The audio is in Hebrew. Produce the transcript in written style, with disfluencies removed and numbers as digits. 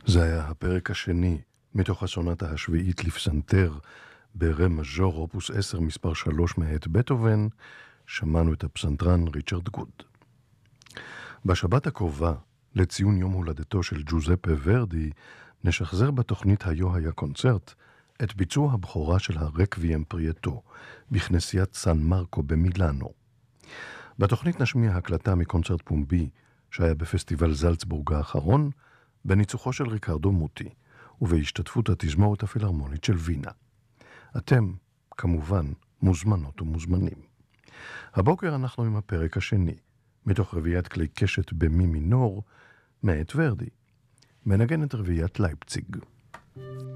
זה היה הפרק השני מתוך הסונטה השביעית לפסנתר ברה מז'ור אופוס 10 מספר 3 מאת בטהובן. שמענו את הפסנתרן ריצ'רד גוד. בשבת הקרובה, לציון יום הולדתו של ג'וזפה ורדי, נשחזר בתוכנית היו היה קונצרט את ביצוע הבכורה של הרקוויאם פריאטו בכנסיית סן מרקו במילאנו. בתוכנית נשמיע הקלטה מקונצרט פומבי שהיה בפסטיבל זלצבורג האחרון, בניצוחו של ריקרדו מוטי, ובהשתתפות התזמורת הפילהרמונית של וינה. אתם, כמובן, מוזמנות ומוזמנים. הבוקר אנחנו עם הפרק השני, מתוך רביעיית כלי קשת במי מינור, מאת ורדי, מנגנת רביעיית לייפציג.